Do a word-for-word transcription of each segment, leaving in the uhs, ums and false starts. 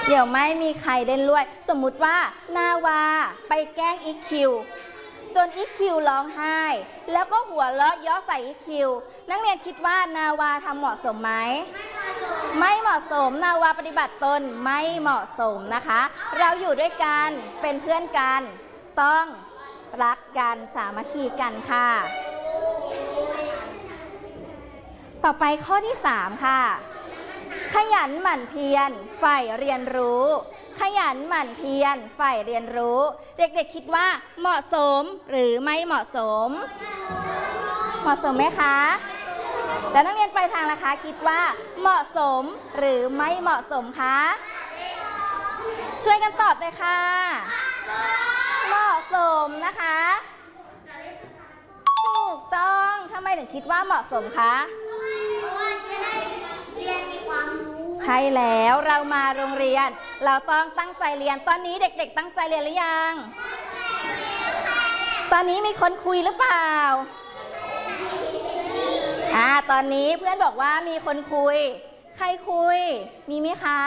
เดี๋ยวไม่มีใครเล่นด้วยสมมุติว่านาวาไปแกล้งอีคิวจนอีคิวร้องไห้แล้วก็หัวเราะเยาะใส่อีคิวนักเรียนคิดว่านาวาทำเหมาะสมไหมไม่เหมาะสมนาวาปฏิบัติตนไม่เหมาะสมนะคะเราอยู่ด้วยกันเป็นเพื่อนกันต้องรักกันสามัคคีกันค่ะต่อไปข้อที่สามค่ะขยันหมั่นเพียรใฝ่เรียนรู้ขยันหมั่นเพียรใฝ่เรียนรู้เด็กๆคิดว่าเหมาะสมหรือไม่เหมาะสมเหมาะสมไหมคะแล้วนักเรียนปลายทางล่ะคะคิดว่าเหมาะสมหรือไม่เหมาะสมคะช่วยกันตอบเลยค่ะเหมาะสมนะคะถูกต้องทำไมถึงคิดว่าเหมาะสมคะใช่แล้วเรามาโรงเรียนเราต้องตั้งใจเรียนตอนนี้เด็กๆตั้งใจเรียนหรือยังตอนนี้มีคนคุยหรือเปล่าอ่าตอนนี้เพื่อนบอกว่ามีคนคุยใครคุยมีไหมคะ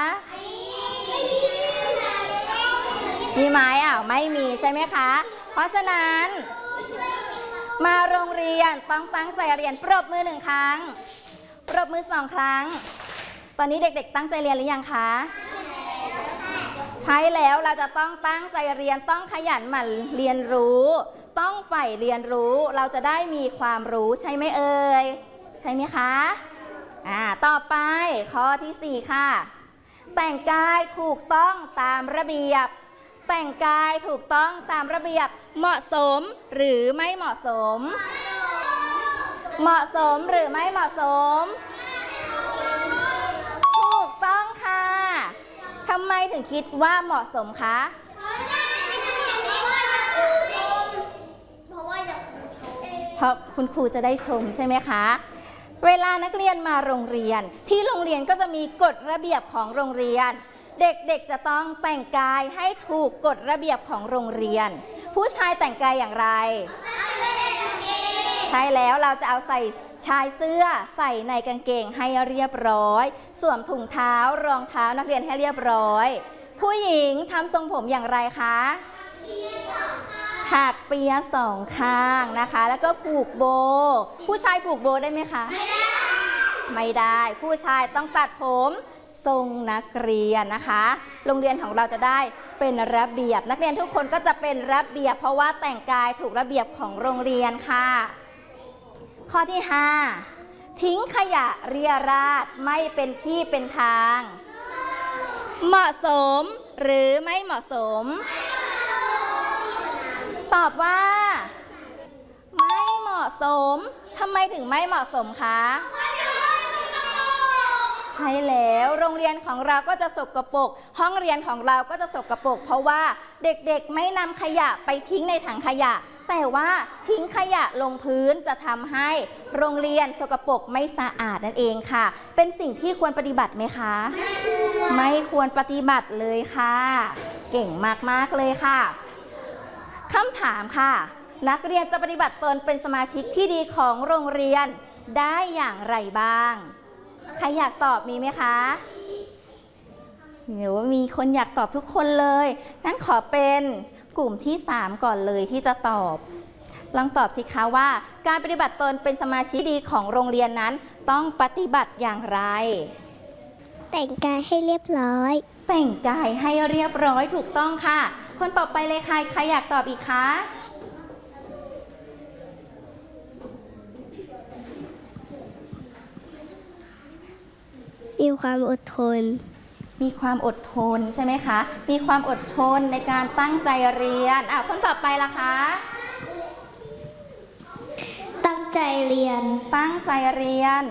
มีไหมอ่ะไม่มีใช่ไหมคะเพราะฉะนั้นมาโรงเรียนต้องตั้งใจเรียนปรบมือหนึ่งครั้งปรบมือสองครั้งตอนนี้เด็กๆตั้งใจเรียนหรือยังคะใช่แล้วเราจะต้องตั้งใจเรียนต้องขยันหมั่นเรียนรู้ต้องใฝ่เรียนรู้เราจะได้มีความรู้ใช่ไหมเอ่ยใช่ไหมคะอ่าต่อไปข้อที่สี่ค่ะแต่งกายถูกต้องตามระเบียบแต่งกายถูกต้องตามระเบียบเหมาะสมหรือไม่เหมาะสมเหมาะสมหรือไม่เหมาะสมถูกต้องค่ะทำไมถึงคิดว่าเหมาะสมคะเพราะคุณครูจะได้ชมใช่ไหมคะเวลานักเรียนมาโรงเรียนที่โรงเรียนก็จะมีกฎระเบียบของโรงเรียนเด็กๆจะต้องแต่งกายให้ถูกกฎระเบียบของโรงเรียนผู้ชายแต่งกายอย่างไรใช่แล้วเราจะเอาใส่ชายเสื้อใส่ในกางเกงให้เรียบร้อยสวมถุงเท้ารองเท้านักเรียนให้เรียบร้อยผู้หญิงทำทรงผมอย่างไรคะถักเปียสองข้างนะคะแล้วก็ผูกโบผู้ชายผูกโบได้ไหมคะไม่ได้ไม่ได้ผู้ชายต้องตัดผมทรงนักเรียนนะคะโรงเรียนของเราจะได้เป็นระเบียบนักเรียนทุกคนก็จะเป็นระเบียบเพราะว่าแต่งกายถูกระเบียบของโรงเรียนค่ะข้อที่ห้าทิ้งขยะเรี่ยราดไม่เป็นที่เป็นทางเหมาะสมหรือไม่เหมาะสมตอบว่าไม่เหมาะสมทำไมถึงไม่เหมาะสมคะใช่แล้วโรงเรียนของเราก็จะสกปรกห้องเรียนของเราก็จะสกปรกเพราะว่าเด็กๆไม่นำขยะไปทิ้งในถังขยะแต่ว่าทิ้งขยะลงพื้นจะทำให้โรงเรียนสกปรกไม่สะอาดนั่นเองค่ะเป็นสิ่งที่ควรปฏิบัติไหมคะไม่ควรปฏิบัติเลยค่ะเก่งมากๆเลยค่ะคำถามค่ะนักเรียนจะปฏิบัติตนเป็นสมาชิกที่ดีของโรงเรียนได้อย่างไรบ้างใครอยากตอบมีไหมคะเดี๋ยวมีคนอยากตอบทุกคนเลยงั้นขอเป็นกลุ่มที่สามก่อนเลยที่จะตอบลองตอบสิคะว่าการปฏิบัติตนเป็นสมาชิกดีของโรงเรียนนั้นต้องปฏิบัติอย่างไรแต่งกายให้เรียบร้อยแต่งกายให้เรียบร้อยถูกต้องค่ะคนต่อไปเลยค่ะใครอยากตอบอีกคะมีความอดทนมีความอดทนใช่ไหมคะมีความอดทนในการตั้งใจเรียนอ่ะคนต่อไปล่ะคะตั้งใจเรียนตั้งใจเรียน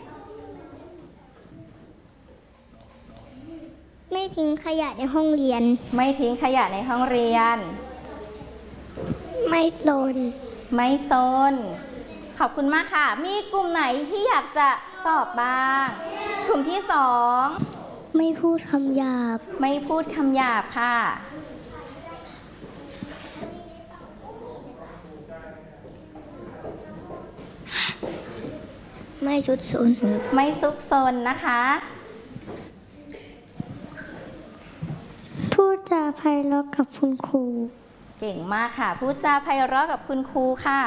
ไม่ทิ้งขยะในห้องเรียนไม่ทิ้งขยะในห้องเรียนไม่ซนไม่ซนขอบคุณมากค่ะมีกลุ่มไหนที่อยากจะตอบบ้างกลุ่มที่สองไม่พูดคำหยาบไม่พูดคำหยาบค่ะไม่ซุกซนไม่ซุกซนนะคะพูดจาไพเราะกับคุณครูเก่งมากค่ะพูดจาไพเราะกับคุณครูค่ะ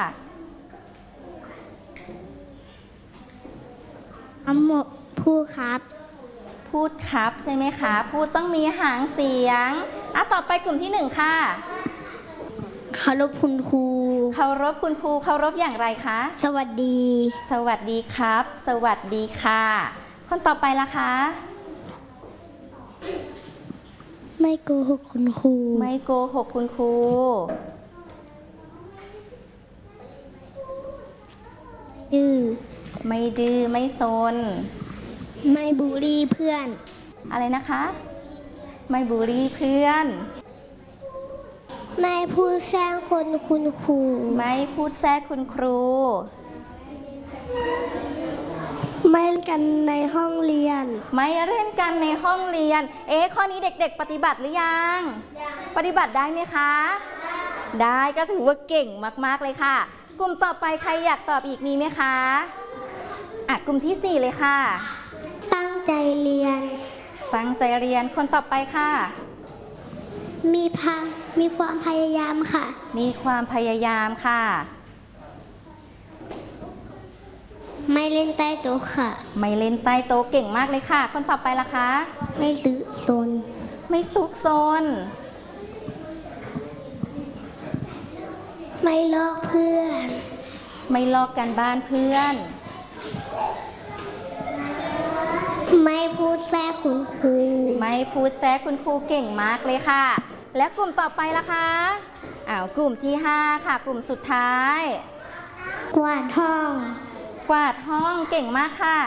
ทั้งหมดพูดครับพูดครับใช่ไหมคะพูดต้องมีหางเสียงอ่ะต่อไปกลุ่มที่หนึ่งค่ะเคารพคุณครูเคารพคุณครูเคารพอย่างไรคะสวัสดีสวัสดีครับสวัสดีค่ะคนต่อไปล่ะคะไม่โกหกคุณครูไม่โกหกคุณครูดื้อไม่ดื้อไม่ซนไม่บูลลี่เพื่อนอะไรนะคะไม่บูลลี่เพื่อนไม่พูดแซงคนคุณครูไม่พูดแทรกคุณครูไม่เล่นกันในห้องเรียนไม่เล่นกันในห้องเรียนเอ๊ะข้อนี้เด็กๆปฏิบัติหรือยังปฏิบัติได้ไหมคะได้ก็ถือว่าเก่งมากๆเลยค่ะกลุ่มต่อไปใครอยากตอบอีกมีไหมคะอ่ะกลุ่มที่สี่เลยค่ะตั้งใจเรียนตั้งใจเรียนคนต่อไปค่ะมีพามีความพยายามค่ะมีความพยายามค่ะไม่เล่นใต้โต๊ะค่ะไม่เล่นใต้โต๊ะเก่งมากเลยค่ะคนต่อไปล่ะคะไม่ซุกซนไม่ซุกซนไม่ลอกเพื่อนไม่ลอกกันบ้านเพื่อนไม่พูดแทรกคุณครูไม่พูดแทรกคุณครูเก่งมากเลยค่ะและกลุ่มต่อไปล่ะคะอ้าวกลุ่มที่ห้าค่ะกลุ่มสุดท้ายกวาดห้องกวาดห้องเก่งมากค่ะ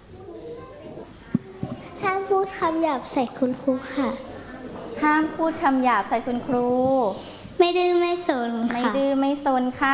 ห้ามพูดคำหยาบใส่คุณครูค่ะห้ามพูดคำหยาบใส่คุณครูไม่ดื้อไม่ซนค่ะไม่ดื้อไม่ซนค่ะ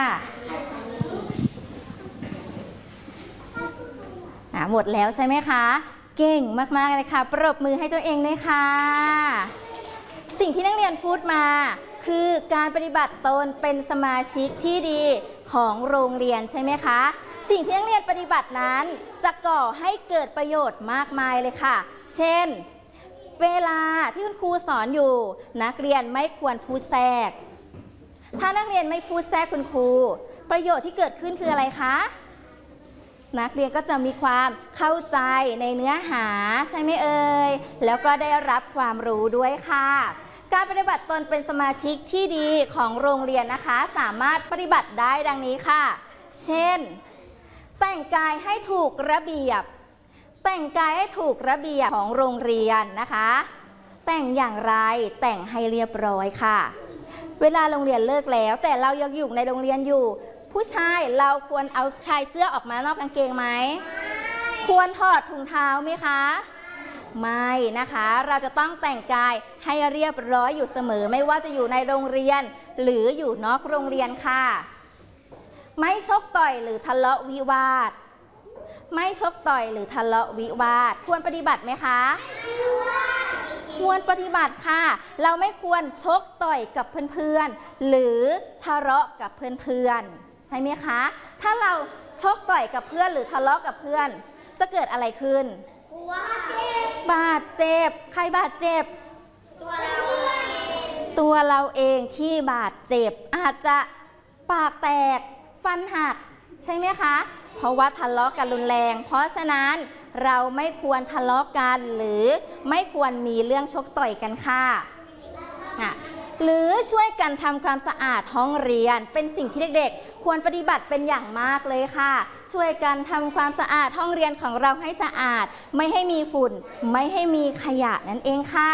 อ่าหมดแล้วใช่ไหมคะเก่งมากๆเลยค่ะปรบมือให้ตัวเองด้วยค่ะสิ่งที่นักเรียนพูดมาคือการปฏิบัติตนเป็นสมาชิกที่ดีของโรงเรียนใช่ไหมคะสิ่งที่นักเรียนปฏิบัตินั้นจะก่อให้เกิดประโยชน์มากมายเลยค่ะเช่นเวลาที่คุณครูสอนอยู่นักเรียนไม่ควรพูดแทรกถ้านักเรียนไม่พูดแทรกคุณครูประโยชน์ที่เกิดขึ้นคืออะไรคะนักเรียนก็จะมีความเข้าใจในเนื้อหาใช่ไหมเอ่ยแล้วก็ได้รับความรู้ด้วยค่ะการปฏิบัติตนเป็นสมาชิกที่ดีของโรงเรียนนะคะสามารถปฏิบัติได้ดังนี้ค่ะเช่นแต่งกายให้ถูกระเบียบแต่งกายให้ถูกระเบียบของโรงเรียนนะคะแต่งอย่างไรแต่งให้เรียบร้อยค่ะเวลาโรงเรียนเลิกแล้วแต่เรายังอยู่ในโรงเรียนอยู่ผู้ชายเราควรเอาชายเสื้อออกมานอกกางเกงไหมควรถอดถุงเท้าไหมคะไม่นะคะเราจะต้องแต่งกายให้เรียบร้อยอยู่เสมอไม่ว่าจะอยู่ในโรงเรียนหรืออยู่นอกโรงเรียนค่ะไม่ชกต่อยหรือทะเลาะวิวาทไม่ชกต่อยหรือทะเลาะวิวาทควรปฏิบัติไหมคะควรปฏิบัติค่ะเราไม่ควรชกต่อยกับเพื่อนๆหรือทะเลาะกับเพื่อนๆใช่ไหมคะถ้าเราชกต่อยกับเพื่อนหรือทะเลาะกับเพื่อนจะเกิดอะไรขึ้นบาดเจ็บใครบาดเจ็บตัวเราตัวเราเองที่บาดเจ็บอาจจะปากแตกฟันหักใช่ไหมคะเพราะว่าทะเลาะกันรุนแรงเพราะฉะนั้นเราไม่ควรทะเลาะกันหรือไม่ควรมีเรื่องชกต่อยกันค่ะอ่ะหรือช่วยกันทำความสะอาดห้องเรียนเป็นสิ่งที่เด็กๆควรปฏิบัติเป็นอย่างมากเลยค่ะช่วยกันทำความสะอาดห้องเรียนของเราให้สะอาดไม่ให้มีฝุ่นไม่ให้มีขยะนั่นเองค่ะ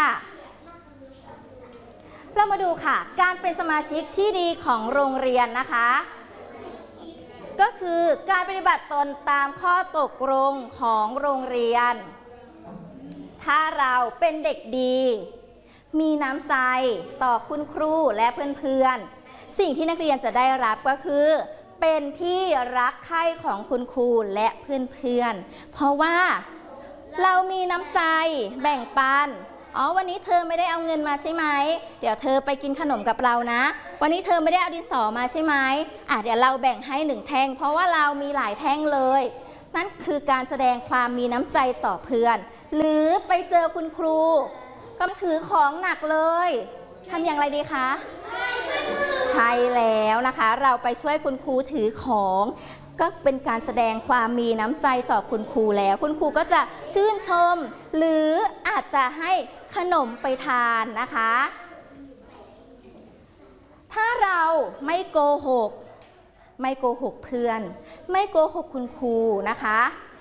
เรามาดูค่ะการเป็นสมาชิกที่ดีของโรงเรียนนะคะก็คือการปฏิบัติตนตามข้อตกลงของโรงเรียนถ้าเราเป็นเด็กดีมีน้ำใจต่อคุณครูและเพื่อนๆสิ่งที่นักเรียนจะได้รับก็คือเป็นที่รักใคร่ของคุณครูและเพื่อนๆเพราะว่าเรามีน้ำใจแบ่งปันอ๋อวันนี้เธอไม่ได้เอาเงินมาใช่ไหมเดี๋ยวเธอไปกินขนมกับเรานะวันนี้เธอไม่ได้เอาดินสอมาใช่ไหมอ่ะเดี๋ยวเราแบ่งให้หนึ่งแท่งเพราะว่าเรามีหลายแท่งเลยนั่นคือการแสดงความมีน้ำใจต่อเพื่อนหรือไปเจอคุณครูก็ถือของหนักเลยทำอย่างไรดีคะใช่แล้วนะคะ เราไปช่วยคุณครูถือของก็เป็นการแสดงความมีน้ำใจต่อคุณครูแล้วคุณครูก็จะชื่นชมหรืออาจจะให้ขนมไปทานนะคะถ้าเราไม่โกหกไม่โกหกเพื่อนไม่โกหกคุณครูนะคะ